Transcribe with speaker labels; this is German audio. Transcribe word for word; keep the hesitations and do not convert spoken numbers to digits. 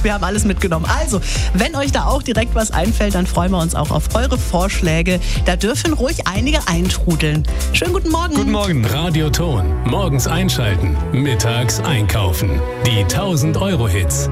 Speaker 1: Wir haben alles mitgenommen. Also, wenn euch da auch direkt was einfällt, dann freuen wir uns auch auf eure Vorschläge. Da dürfen ruhig einige eintrudeln. Schönen guten Morgen.
Speaker 2: Guten Morgen.
Speaker 3: Radioton. Morgens einschalten, mittags einkaufen. Die tausend Euro Hits.